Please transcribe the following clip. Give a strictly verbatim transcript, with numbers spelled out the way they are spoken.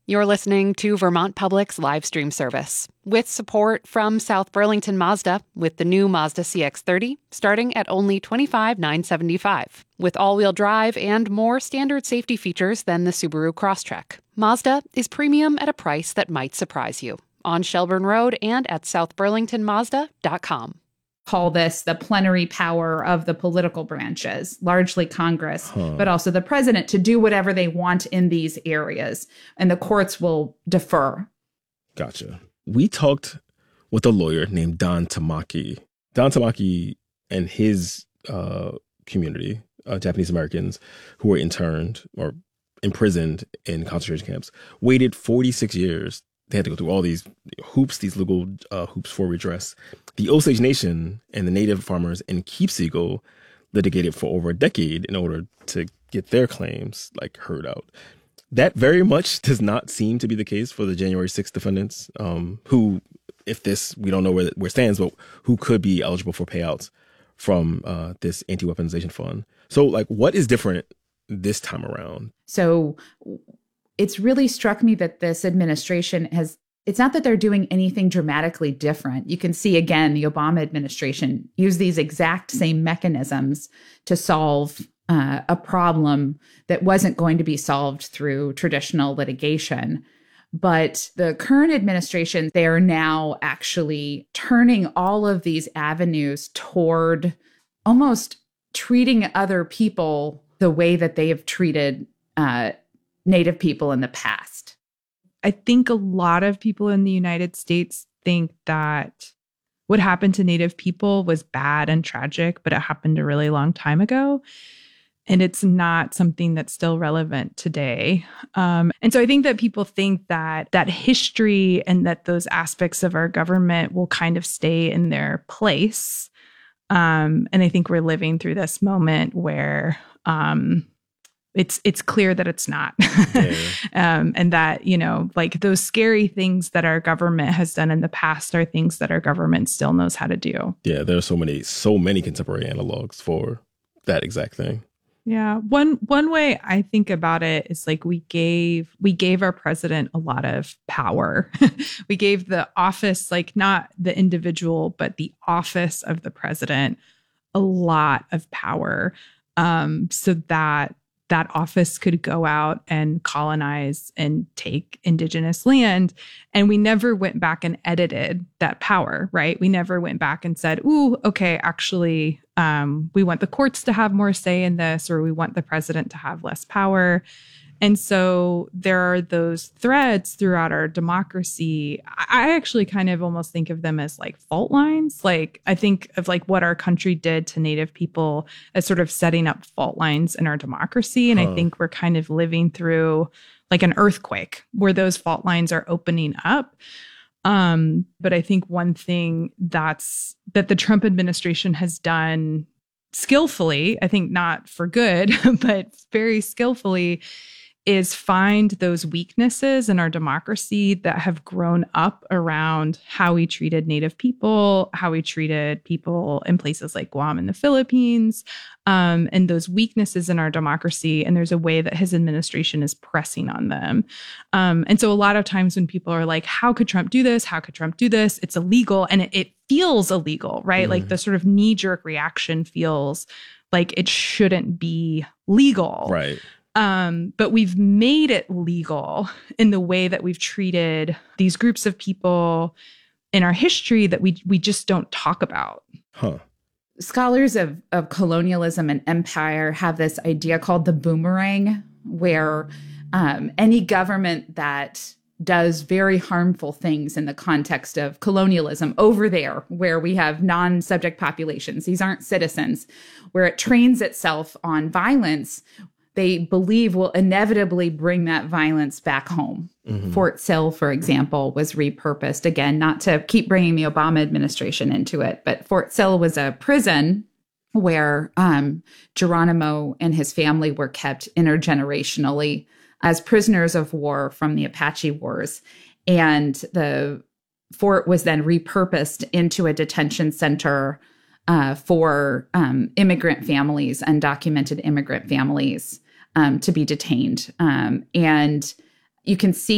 You're listening to Vermont Public's live stream service with support from South Burlington Mazda with the new Mazda C X thirty starting at only twenty-five thousand nine hundred seventy-five dollars. With all-wheel drive and more standard safety features than the Subaru Crosstrek, Mazda is premium at a price that might surprise you. On Shelburne Road and at south burlington mazda dot com. Call this the plenary power of the political branches, largely Congress, huh. but also the president, to do whatever they want in these areas. And the courts will defer. Gotcha. We talked with a lawyer named Don Tamaki. Don Tamaki and his uh, community, uh, Japanese Americans who were interned or imprisoned in concentration camps, waited forty-six years. They had to go through all these hoops, these legal uh, hoops for redress. The Osage Nation and the native farmers in Keepsigo litigated for over a decade in order to get their claims like heard out. That very much does not seem to be the case for the January sixth defendants, um, who, if this, we don't know where where it stands, but who could be eligible for payouts from uh, this anti-weaponization fund. So, like, what is different this time around? So it's really struck me that this administration has, it's not that they're doing anything dramatically different. You can see, again, the Obama administration use these exact same mechanisms to solve uh, a problem that wasn't going to be solved through traditional litigation. But the current administration, they are now actually turning all of these avenues toward almost treating other people the way that they have treated uh Native people in the past. I think a lot of people in the United States think that what happened to Native people was bad and tragic, but it happened a really long time ago. And it's not something that's still relevant today. Um, and so I think that people think that that history and that those aspects of our government will kind of stay in their place. Um, and I think we're living through this moment where um, It's it's clear that it's not. Yeah. um, and that, you know, like those scary things that our government has done in the past are things that our government still knows how to do. Yeah, there are so many, so many contemporary analogs for that exact thing. Yeah. One one way I think about it is like we gave we gave our president a lot of power. We gave the office, like not the individual, but the office of the president a lot of power, um, so that that office could go out and colonize and take indigenous land. And we never went back and edited that power, right? We never went back and said, ooh, okay, actually, um, we want the courts to have more say in this, or we want the president to have less power. And so there are those threads throughout our democracy. I actually kind of almost think of them as like fault lines. Like I think of like what our country did to Native people as sort of setting up fault lines in our democracy. And huh. I think we're kind of living through like an earthquake where those fault lines are opening up. Um, but I think one thing that's that the Trump administration has done skillfully, I think not for good, but very skillfully, is find those weaknesses in our democracy that have grown up around how we treated Native people, how we treated people in places like Guam and the Philippines, um, and those weaknesses in our democracy. And there's a way that his administration is pressing on them. Um, and so a lot of times when people are like, how could Trump do this? How could Trump do this? It's illegal. And it, it feels illegal, right? Mm. Like the sort of knee-jerk reaction feels like it shouldn't be legal. Right. Um, but we've made it legal in the way that we've treated these groups of people in our history that we we just don't talk about. Huh. Scholars of, of colonialism and empire have this idea called the boomerang, where um, any government that does very harmful things in the context of colonialism over there, where we have non-subject populations, these aren't citizens, where it trains itself on violence, they believe will inevitably bring that violence back home. Mm-hmm. Fort Sill, for example, was repurposed. Again, not to keep bringing the Obama administration into it, but Fort Sill was a prison where um, Geronimo and his family were kept intergenerationally as prisoners of war from the Apache Wars. And the fort was then repurposed into a detention center uh, for um, immigrant families, undocumented immigrant families, um, to be detained. Um, and you can see